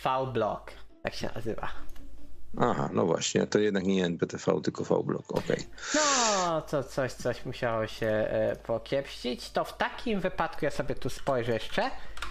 V-Blog, tak się nazywa. Aha, no właśnie, to jednak nie NPTV, tylko V-Blog, okej. No, to coś musiało się pokiepścić. To w takim wypadku ja sobie tu spojrzę jeszcze.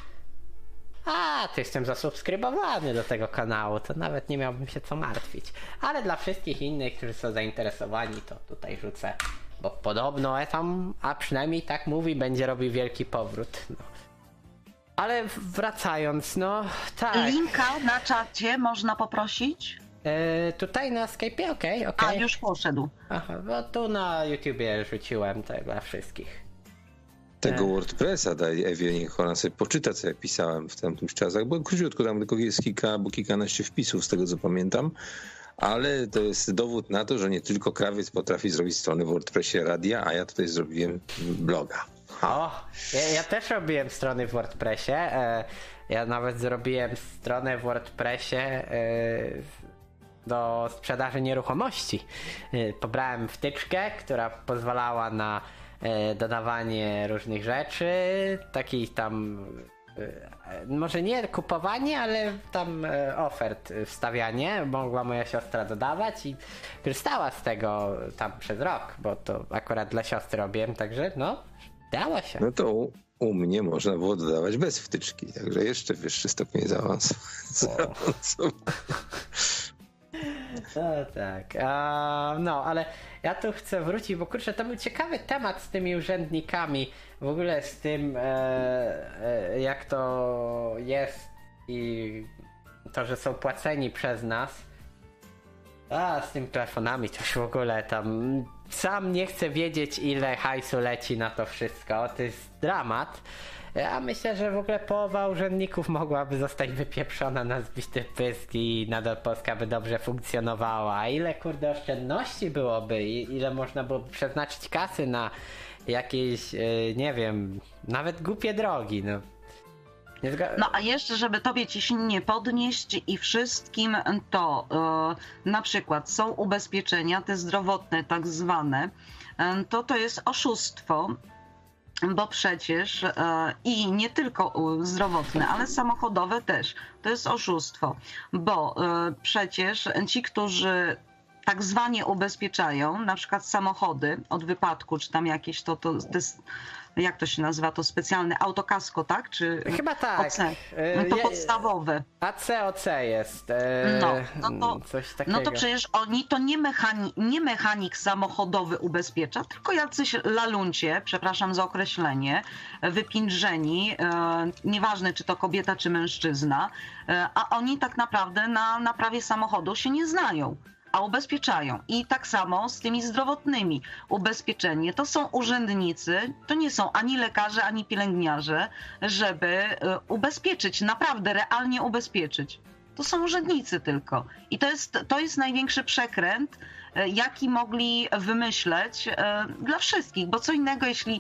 To jestem zasubskrybowany do tego kanału, to nawet nie miałbym się co martwić. Ale dla wszystkich innych, którzy są zainteresowani, to tutaj rzucę. Bo podobno a przynajmniej tak mówi, będzie robił wielki powrót. No. Ale wracając, no tak. Linka na czacie można poprosić? Tutaj na Skype'ie? Okej. A, już poszedł. Aha, bo tu na YouTubie rzuciłem to dla wszystkich. Tego WordPressa daj Ewie, niech ona sobie poczyta, co ja pisałem w tamtych czasach, bo króciutko tam tylko jest kilkanaście wpisów z tego, co pamiętam, ale to jest dowód na to, że nie tylko krawiec potrafi zrobić strony w WordPressie radia, a ja tutaj zrobiłem bloga. Ja też robiłem strony w WordPressie. Ja nawet zrobiłem stronę w WordPressie do sprzedaży nieruchomości. Pobrałem wtyczkę, która pozwalała na dodawanie różnych rzeczy, takich tam może nie kupowanie, ale tam ofert wstawianie mogła moja siostra dodawać i korzystała z tego tam przez rok, bo to akurat dla siostry robiłem, także no dało się. No to u mnie można było dodawać bez wtyczki, także jeszcze wyższy stopień zaawansowania. No tak, no ale ja tu chcę wrócić, bo kurczę, to był ciekawy temat z tymi urzędnikami, w ogóle z tym jak to jest i to, że są płaceni przez nas. Z tymi telefonami to już w ogóle tam sam nie chcę wiedzieć, ile hajsu leci na to wszystko, to jest dramat. Ja myślę, że w ogóle połowa urzędników mogłaby zostać wypieprzona na zbity pysk i nadal Polska by dobrze funkcjonowała. A ile kurde oszczędności byłoby, ile można byłoby przeznaczyć kasy na jakieś, nie wiem, nawet głupie drogi. No a jeszcze, żeby tobie ciśnienie nie podnieść i wszystkim, to na przykład są ubezpieczenia, te zdrowotne tak zwane, to jest oszustwo. Bo przecież i nie tylko zdrowotne, ale samochodowe też, to jest oszustwo, bo przecież ci, którzy tak zwanie ubezpieczają, na przykład samochody od wypadku, czy tam jakieś to jak to się nazywa, to specjalne autokasko, tak? Czy chyba tak. OC? To podstawowe. OC jest. Coś takiego. No to przecież oni to nie mechanik samochodowy ubezpiecza, tylko jacyś laluncie, przepraszam za określenie, wypindrzeni, nieważne czy to kobieta, czy mężczyzna, a oni tak naprawdę na naprawie samochodu się nie znają. A ubezpieczają. I tak samo z tymi zdrowotnymi. Ubezpieczenie to są urzędnicy, to nie są ani lekarze, ani pielęgniarze, żeby ubezpieczyć, naprawdę realnie ubezpieczyć. To są urzędnicy tylko. I to jest największy przekręt, jaki mogli wymyśleć dla wszystkich, bo co innego, jeśli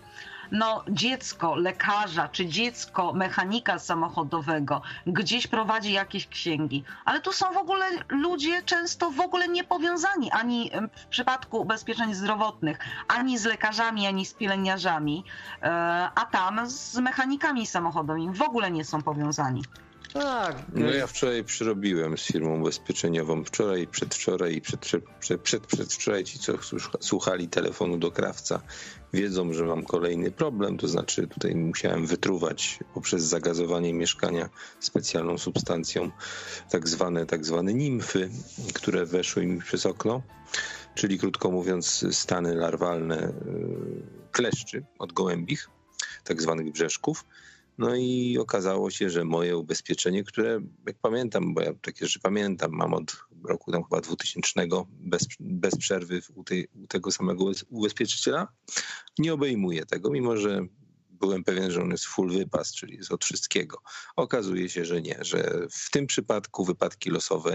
dziecko lekarza czy dziecko mechanika samochodowego gdzieś prowadzi jakieś księgi, ale tu są w ogóle ludzie często w ogóle nie powiązani ani w przypadku ubezpieczeń zdrowotnych, ani z lekarzami, ani z pielęgniarzami, a tam z mechanikami samochodowymi w ogóle nie są powiązani. Tak. No ja wczoraj przyrobiłem z firmą ubezpieczeniową. Wczoraj, przedwczoraj i przedwczoraj ci, co słuchali telefonu do krawca, wiedzą, że mam kolejny problem, to znaczy tutaj musiałem wytruwać poprzez zagazowanie mieszkania specjalną substancją tak zwane nimfy, które weszły mi przez okno, czyli krótko mówiąc stany larwalne kleszczy od gołębich, tak zwanych brzeszków. No i okazało się, że moje ubezpieczenie, które jak pamiętam, bo ja takie rzeczy pamiętam, mam od roku tam chyba 2000 bez przerwy u tego samego ubezpieczyciela, nie obejmuje tego, mimo że byłem pewien, że on jest full wypas, czyli jest od wszystkiego. Okazuje się, że nie, że w tym przypadku wypadki losowe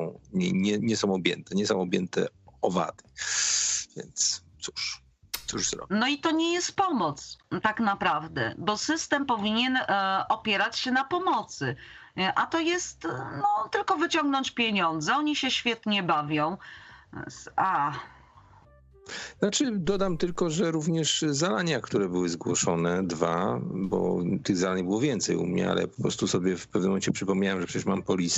nie są objęte owady. Więc cóż zrobić? No i to nie jest pomoc tak naprawdę, bo system powinien opierać się na pomocy, a to jest tylko wyciągnąć pieniądze. Oni się świetnie bawią. Znaczy dodam tylko, że również zalania, które były zgłoszone, 2, bo tych zalań było więcej u mnie, ale po prostu sobie w pewnym momencie przypomniałem, że przecież mam polisę